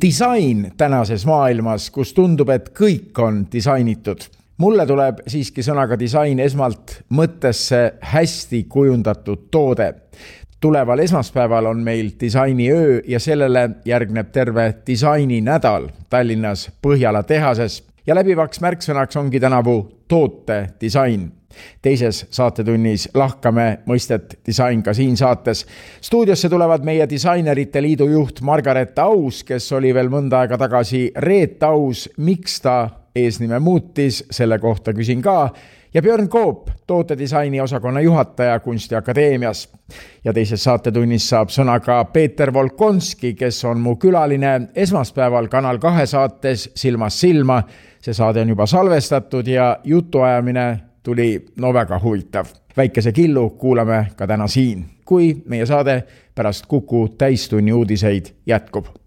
Disain tänases maailmas, kus tundub, et kõik on disainitud. Mulle tuleb siiski sõnaga disain esmalt mõttesse hästi kujundatud toode. Tuleval esmaspäeval on meil disainiöö ja sellele järgneb terve disaininädal Tallinnas Põhjala tehases. Ja läbivaks märksõnaks ongi tänavu toote disain. Teises saatetunnis lahkame mõistet disain ka siin saates. Stuudiosse tulevad meie disainerite liidu juht Margaret Aus, kes oli veel mõnda aega tagasi Reet Aus. Miks ta eesnime muutis, selle kohta küsin ka. Ja Björn Koop, tootedisaini osakonna juhataja Kunstiakadeemias. Ja teises saatetunnis saab sõna ka Peeter Volkonski, kes on mu külaline esmaspäeval Kanal 2 saates Silmast silma. See saade on juba salvestatud ja jutuajamine tuli väga huvitav. Väikese killu kuulame ka täna siin, kui meie saade pärast Kuku täistunni uudiseid jätkub.